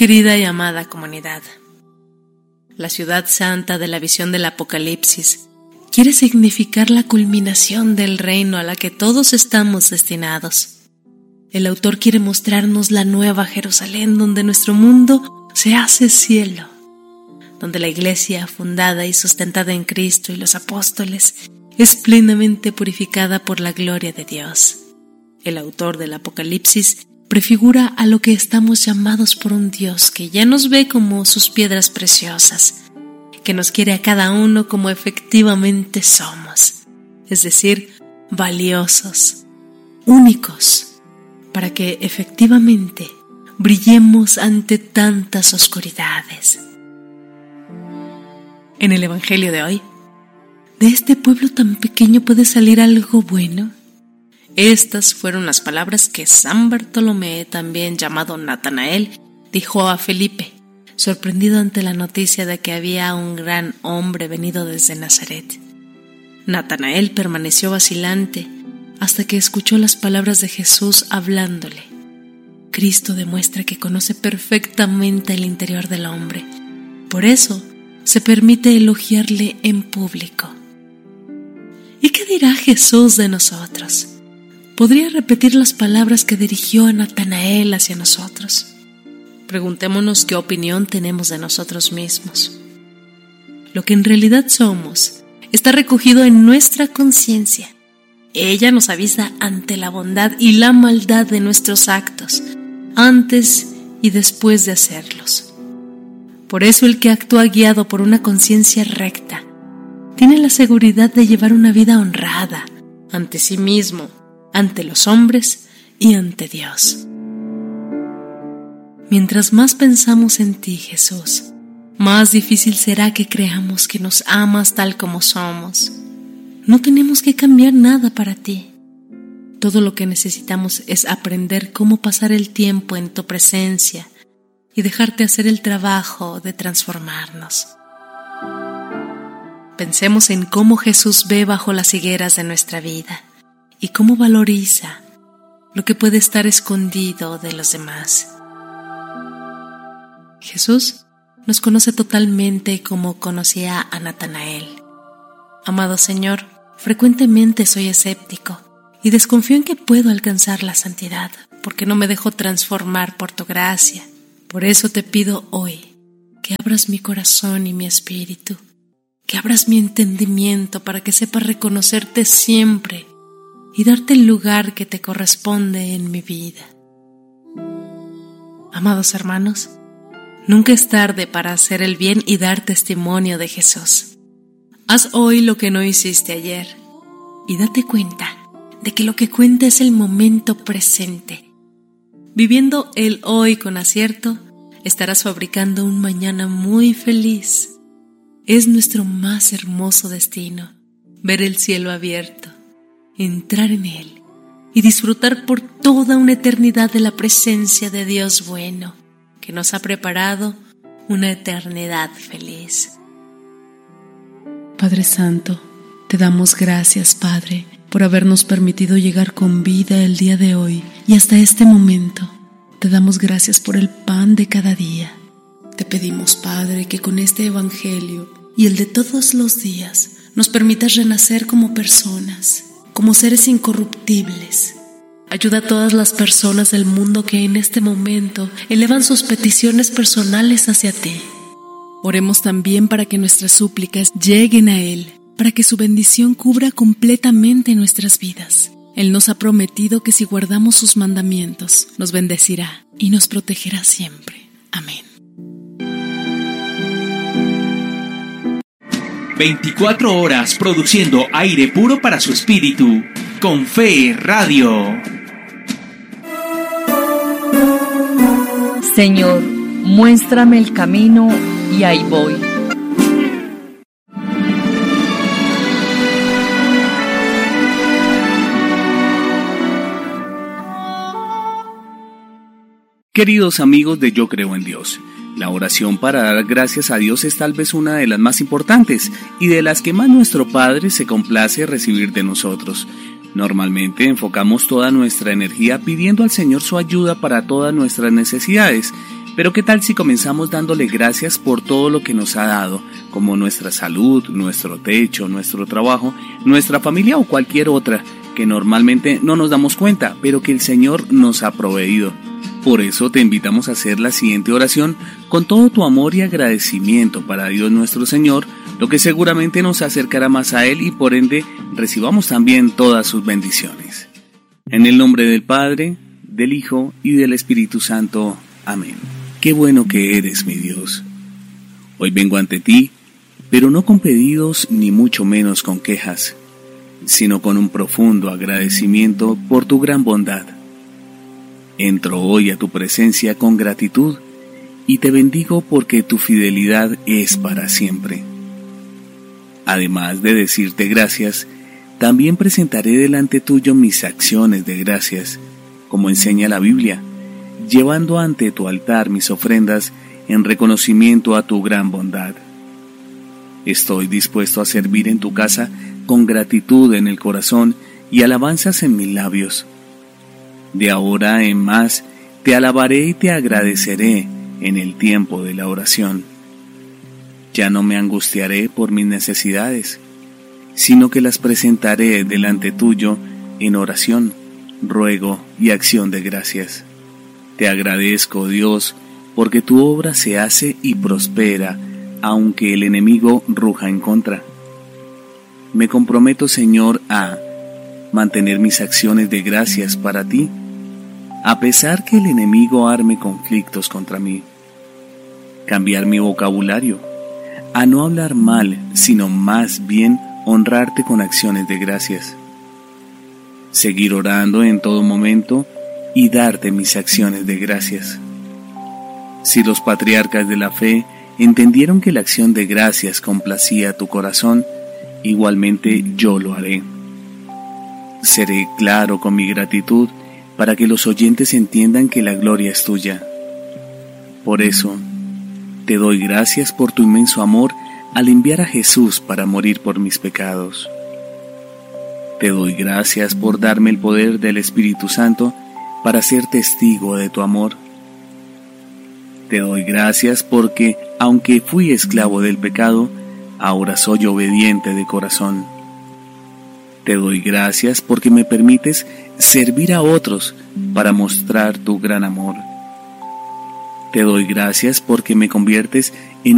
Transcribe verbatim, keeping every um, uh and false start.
Querida y amada comunidad, la ciudad santa de la visión del Apocalipsis quiere significar la culminación del reino a la que todos estamos destinados. El autor quiere mostrarnos la nueva Jerusalén donde nuestro mundo se hace cielo, donde la iglesia fundada y sustentada en Cristo y los apóstoles es plenamente purificada por la gloria de Dios. El autor del Apocalipsis prefigura a lo que estamos llamados por un Dios que ya nos ve como sus piedras preciosas, que nos quiere a cada uno como efectivamente somos, es decir, valiosos, únicos, para que efectivamente brillemos ante tantas oscuridades. En el Evangelio de hoy, ¿de este pueblo tan pequeño puede salir algo bueno? Estas fueron las palabras que San Bartolomé, también llamado Natanael, dijo a Felipe, sorprendido ante la noticia de que había un gran hombre venido desde Nazaret. Natanael permaneció vacilante hasta que escuchó las palabras de Jesús hablándole. Cristo demuestra que conoce perfectamente el interior del hombre. Por eso se permite elogiarle en público. ¿Y qué dirá Jesús de nosotros? ¿Podría repetir las palabras que dirigió a Natanael hacia nosotros? Preguntémonos qué opinión tenemos de nosotros mismos. Lo que en realidad somos está recogido en nuestra conciencia. Ella nos avisa ante la bondad y la maldad de nuestros actos, antes y después de hacerlos. Por eso el que actúa guiado por una conciencia recta tiene la seguridad de llevar una vida honrada ante sí mismo, ante los hombres y ante Dios. Mientras más pensamos en ti, Jesús, más difícil será que creamos que nos amas tal como somos. No tenemos que cambiar nada para ti. Todo lo que necesitamos es aprender cómo pasar el tiempo en tu presencia y dejarte hacer el trabajo de transformarnos. Pensemos en cómo Jesús ve bajo las higueras de nuestra vida y cómo valoriza lo que puede estar escondido de los demás. Jesús nos conoce totalmente como conocía a Natanael. Amado Señor, frecuentemente soy escéptico y desconfío en que puedo alcanzar la santidad, porque no me dejo transformar por tu gracia. Por eso te pido hoy que abras mi corazón y mi espíritu, que abras mi entendimiento para que sepa reconocerte siempre y darte el lugar que te corresponde en mi vida. Amados hermanos, nunca es tarde para hacer el bien y dar testimonio de Jesús. Haz hoy lo que no hiciste ayer y date cuenta de que lo que cuenta es el momento presente. Viviendo el hoy con acierto, estarás fabricando un mañana muy feliz. Es nuestro más hermoso destino, ver el cielo abierto, entrar en él y disfrutar por toda una eternidad de la presencia de Dios bueno, que nos ha preparado una eternidad feliz. Padre Santo, te damos gracias, Padre, por habernos permitido llegar con vida el día de hoy y hasta este momento. Te damos gracias por el pan de cada día. Te pedimos, Padre, que con este Evangelio y el de todos los días nos permitas renacer como personas, como seres incorruptibles. Ayuda a todas las personas del mundo que en este momento elevan sus peticiones personales hacia ti. Oremos también para que nuestras súplicas lleguen a Él, para que su bendición cubra completamente nuestras vidas. Él nos ha prometido que si guardamos sus mandamientos, nos bendecirá y nos protegerá siempre. Amén. veinticuatro horas produciendo aire puro para su espíritu. Con Fe Radio. Señor, muéstrame el camino y ahí voy. Queridos amigos de Yo Creo en Dios, la oración para dar gracias a Dios es tal vez una de las más importantes y de las que más nuestro Padre se complace recibir de nosotros. Normalmente enfocamos toda nuestra energía pidiendo al Señor su ayuda para todas nuestras necesidades, Pero ¿qué tal si comenzamos dándole gracias por todo lo que nos ha dado, como nuestra salud, nuestro techo, nuestro trabajo, nuestra familia o cualquier otra, que normalmente no nos damos cuenta, pero que el Señor nos ha proveído? Por eso te invitamos a hacer la siguiente oración con todo tu amor y agradecimiento para Dios nuestro Señor, lo que seguramente nos acercará más a Él y por ende recibamos también todas sus bendiciones. En el nombre del Padre, del Hijo y del Espíritu Santo. Amén. Qué bueno que eres, mi Dios. Hoy vengo ante ti, pero no con pedidos ni mucho menos con quejas, sino con un profundo agradecimiento por tu gran bondad. Entro hoy a tu presencia con gratitud y te bendigo porque tu fidelidad es para siempre. Además de decirte gracias, también presentaré delante tuyo mis acciones de gracias, como enseña la Biblia, llevando ante tu altar mis ofrendas en reconocimiento a tu gran bondad. Estoy dispuesto a servir en tu casa con gratitud en el corazón y alabanzas en mis labios. De ahora en más te alabaré y te agradeceré en el tiempo de la oración. Ya no me angustiaré por mis necesidades, sino que las presentaré delante tuyo en oración, ruego y acción de gracias. Te agradezco, Dios, porque tu obra se hace y prospera, aunque el enemigo ruja en contra. Me comprometo, Señor, a mantener mis acciones de gracias para ti, a pesar que el enemigo arme conflictos contra mí. Cambiar mi vocabulario, a no hablar mal, sino más bien honrarte con acciones de gracias. Seguir orando en todo momento y darte mis acciones de gracias. Si los patriarcas de la fe entendieron que la acción de gracias complacía tu corazón, igualmente yo lo haré. Seré claro con mi gratitud para que los oyentes entiendan que la gloria es tuya. Por eso, te doy gracias por tu inmenso amor al enviar a Jesús para morir por mis pecados. Te doy gracias por darme el poder del Espíritu Santo para ser testigo de tu amor. Te doy gracias porque, aunque fui esclavo del pecado, ahora soy obediente de corazón. Te doy gracias porque me permites servir a otros para mostrar tu gran amor. Te doy gracias porque me conviertes en